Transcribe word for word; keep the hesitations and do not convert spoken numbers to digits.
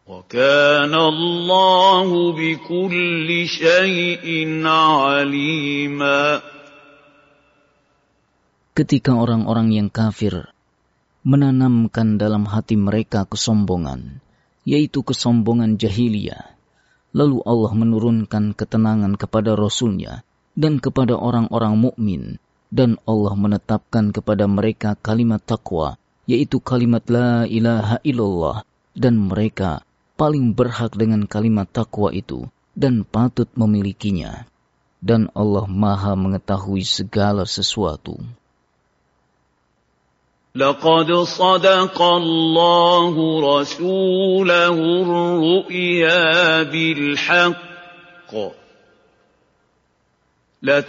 وَكَانَ اللَّهُ بِكُلِّ شَيْءٍ عَلِيمًا. Ketika orang-orang yang kafir menanamkan dalam hati mereka kesombongan, yaitu kesombongan jahiliyah, lalu Allah menurunkan ketenangan kepada Rasul-Nya dan kepada orang-orang mukmin, dan Allah menetapkan kepada mereka kalimat taqwa, yaitu kalimat la ilaha illallah, dan mereka paling berhak dengan kalimat taqwa itu dan patut memilikinya. Dan Allah Maha mengetahui segala sesuatu. لقد صدق الله رسوله الرؤيا بالحق